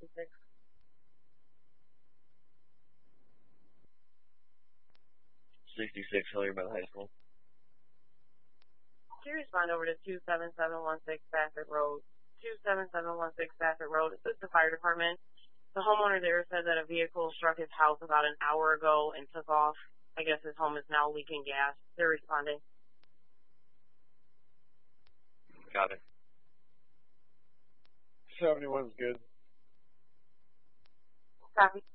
66 Hilliard by the high school. Can you respond over to 27716 Bassett Road? 27716 Bassett Road. This is the fire department. The homeowner there said that a vehicle struck his house about an hour ago and took off. I guess his home is now leaking gas. They're responding. Got it. 71's good. Copy.